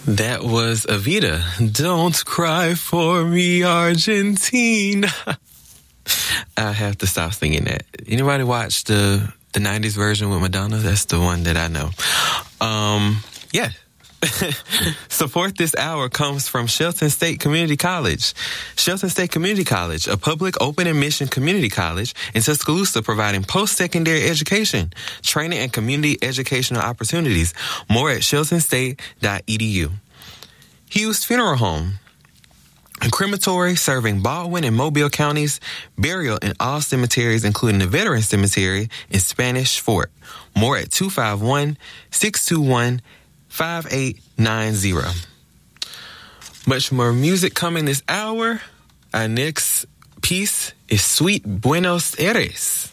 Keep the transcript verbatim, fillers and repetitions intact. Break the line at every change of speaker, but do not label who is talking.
That was Evita. Don't cry for me, Argentina. I have to stop singing that. Anybody watch the the nineties version with Madonna? That's the one that I know. Um, yeah. Support this hour comes from Shelton State Community College. Shelton State Community College, a public open admission community college in Tuscaloosa, providing post-secondary education, training, and community educational opportunities. More at shelton state dot e d u. Hughes Funeral Home, a crematory serving Baldwin and Mobile counties, burial in all cemeteries, including the Veteran Cemetery in Spanish Fort. More at two five one, six two one, five eight nine zero. Much more music coming this hour. Our next piece is Sweet Buenos Aires.